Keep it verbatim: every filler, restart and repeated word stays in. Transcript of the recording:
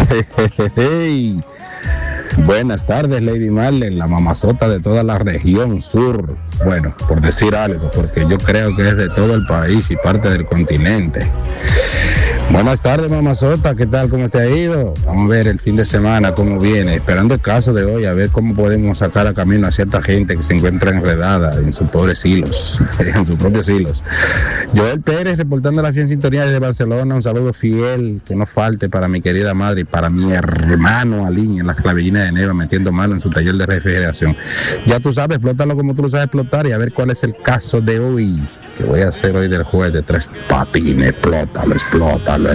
Hey, buenas tardes, Lady Marlene, la mamazota de toda la región sur. Bueno, por decir algo, porque yo creo que es de todo el país y parte del continente. Buenas tardes, mamazota, ¿qué tal? ¿Cómo te ha ido? Vamos a ver el fin de semana cómo viene, esperando el caso de hoy, a ver cómo podemos sacar a camino a cierta gente que se encuentra enredada en sus pobres hilos, en sus propios hilos. Joel Pérez, reportando la fiel sintonía desde Barcelona, un saludo fiel, que no falte para mi querida madre y para mi hermano Alín en las clavillinas de Neva, metiendo mano en su taller de refrigeración. Ya tú sabes, explótalo como tú lo sabes explotar y a ver cuál es el caso de hoy, que voy a hacer hoy del juez de tres patines. Explótalo, explótalo, explótalo.